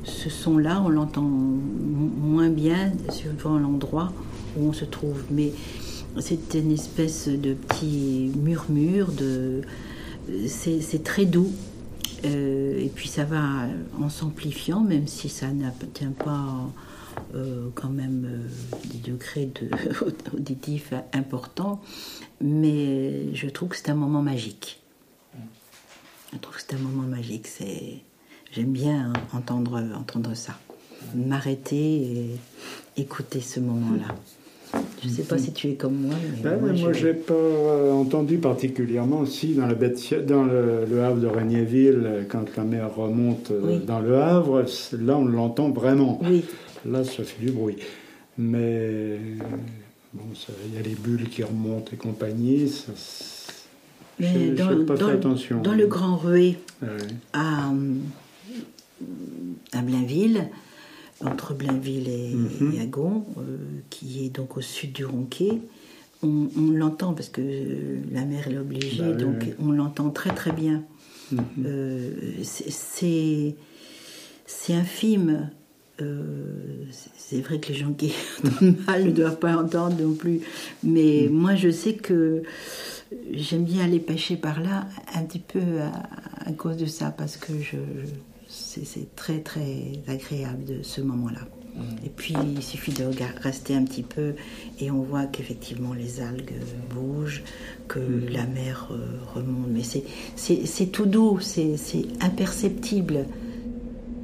ce son-là, on l'entend moins bien suivant l'endroit où on se trouve. Mais c'est une espèce de petit murmure, c'est très doux. Et puis ça va en s'amplifiant, même si ça n'atteint pas quand même des degrés auditifs importants. Mais je trouve que c'est un moment magique. J'aime bien entendre ça. M'arrêter et écouter ce moment-là. Je ne sais pas si tu es comme moi. Moi, je n'ai pas entendu particulièrement aussi dans le Havre de Regnéville, quand la mer remonte dans le Havre, là on l'entend vraiment. Oui. Là, ça fait du bruit. Mais il y a les bulles qui remontent et compagnie. Je n'ai pas fait attention. Dans le Grand Rué, à Blainville, entre Blainville et Agon, qui est donc au sud du Ronquet, on l'entend parce que la mer est obligée, on l'entend très très bien. C'est infime. C'est vrai que les gens qui entendent mal ne doivent pas entendre non plus, mais moi je sais que j'aime bien aller pêcher par là un petit peu à cause de ça, parce que c'est très très agréable de ce moment-là. Et puis il suffit de rester un petit peu et on voit qu'effectivement les algues bougent, que la mer remonte, mais c'est tout doux, c'est imperceptible.